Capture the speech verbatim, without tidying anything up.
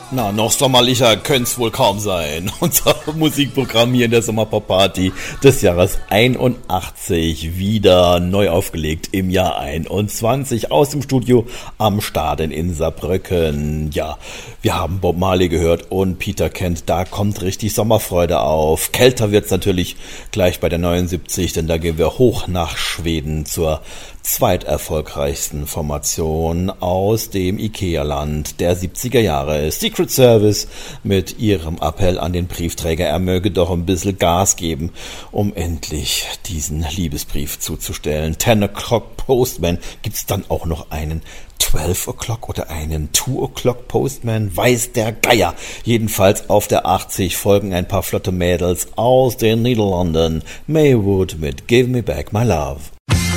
Na, noch sommerlicher könnte wohl kaum sein. Unser Musikprogramm hier in der Sommerpop-Party des Jahres einundachtzig, wieder neu aufgelegt im Jahr einundzwanzig aus dem Studio am Staden in Saarbrücken. Ja, wir haben Bob Marley gehört und Peter Kent, da kommt richtig Sommerfreude auf. Kälter wird's natürlich gleich bei der neunundsiebzig, denn da gehen wir hoch nach Schweden zur zweiterfolgreichsten Formation aus dem Ikea-Land der siebziger Jahre. Secret Service mit ihrem Appell an den Briefträger, er möge doch ein bisschen Gas geben, um endlich diesen Liebesbrief zuzustellen. Ten O'Clock Postman, gibt's dann auch noch einen Twelve O'Clock oder einen Two O'Clock Postman? Weiß der Geier. Jedenfalls auf der achtzig folgen ein paar flotte Mädels aus den Niederlanden. Maywood mit Give Me Back My Love.